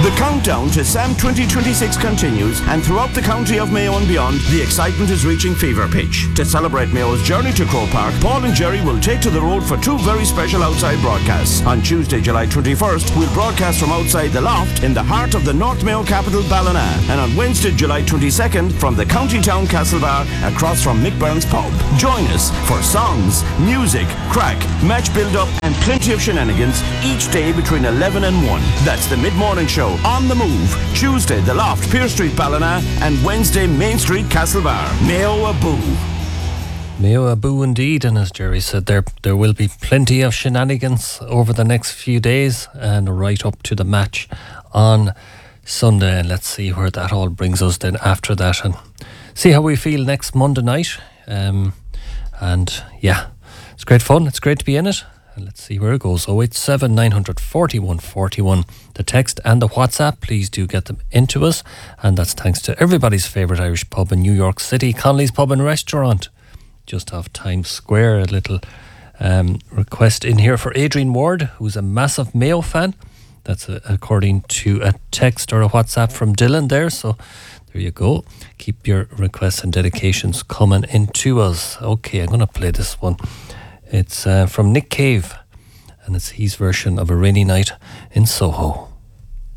The countdown to SAM 2026 continues, and throughout the county of Mayo and beyond, the excitement is reaching fever pitch. To celebrate Mayo's journey to Croke Park, Paul and Jerry will take to the road for two very special outside broadcasts. On Tuesday, July 21st, we'll broadcast from outside the Loft in the heart of the North Mayo capital, Ballina, and on Wednesday, July 22nd, from the county town Castlebar across from Mick Burns Pub. Join us for songs, music, crack, match build-up and plenty of shenanigans each day between 11 and 1. That's the mid-morning show On the Move. Tuesday, The Loft, Pier Street, Ballina, and Wednesday, Main Street, Castlebar. Mayo Aboo. Mayo Aboo indeed, and as Jerry said, there will be plenty of shenanigans over the next few days and right up to the match on Sunday. And let's see where that all brings us then after that and see how we feel next Monday night. And yeah, it's great fun. It's great to be in it. And let's see where it goes. 087 941 41. The text and the WhatsApp, please do get them into us. And that's thanks to everybody's favourite Irish pub in New York City, Connolly's Pub and Restaurant, just off Times Square. A little request in here for Adrian Ward, who's a massive Mayo fan. That's according to a text or a WhatsApp from Dylan there. So there you go. Keep your requests and dedications coming into us. Okay, I'm going to play this one. It's from Nick Cave, and it's his version of A Rainy Night in Soho.